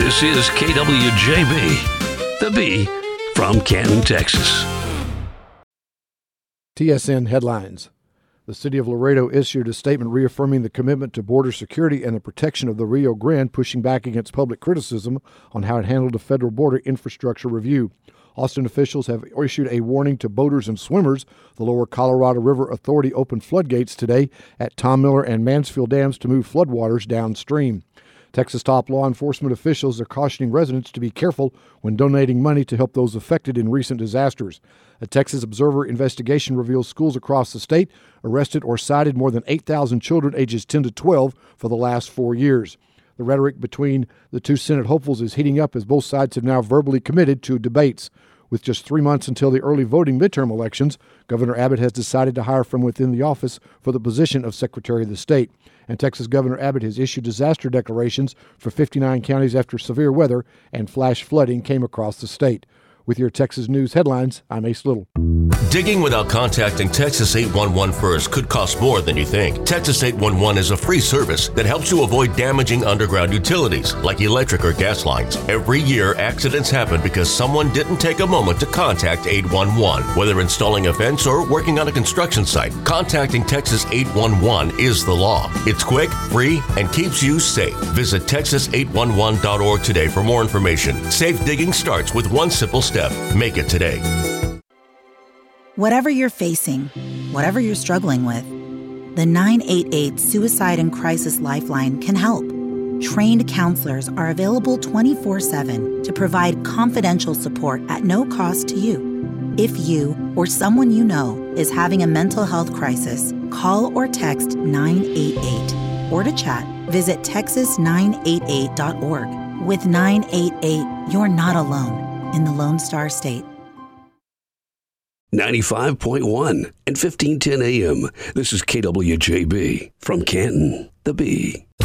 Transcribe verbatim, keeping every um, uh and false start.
This is K W J B, the B from Canton, Texas. T S N headlines. The city of Laredo issued a statement reaffirming the commitment to border security and the protection of the Rio Grande, pushing back against public criticism on how it handled a federal border infrastructure review. Austin officials have issued a warning to boaters and swimmers. The Lower Colorado River Authority opened floodgates today at Tom Miller and Mansfield dams to move floodwaters downstream. Texas top law enforcement officials are cautioning residents to be careful when donating money to help those affected in recent disasters. A Texas Observer investigation reveals schools across the state arrested or cited more than eight thousand children ages ten to twelve for the last four years. The rhetoric between the two Senate hopefuls is heating up as both sides have now verbally committed to debates. With just three months until the early voting midterm elections, Governor Abbott has decided to hire from within the office for the position of Secretary of the State. And Texas Governor Abbott has issued disaster declarations for fifty-nine counties after severe weather and flash flooding came across the state. With your Texas News headlines, I'm Ace Little. Digging without contacting Texas eight one one first could cost more than you think. Texas eight one one is a free service that helps you avoid damaging underground utilities like electric or gas lines. Every year, accidents happen because someone didn't take a moment to contact eight one one. Whether installing a fence or working on a construction site, contacting Texas eight one one is the law. It's quick, free, and keeps you safe. Visit Texas eight one one dot org today for more information. Safe digging starts with one simple step. Make it today. Whatever you're facing, whatever you're struggling with, the nine eight eight Suicide and Crisis Lifeline can help. Trained counselors are available twenty-four seven to provide confidential support at no cost to you. If you or someone you know is having a mental health crisis, call or text nine eight eight. Or to chat, visit texas nine eight eight dot org. With nine eight eight, you're not alone in the Lone Star State. ninety-five point one and fifteen ten A M. This is K W J B from Canton, the B.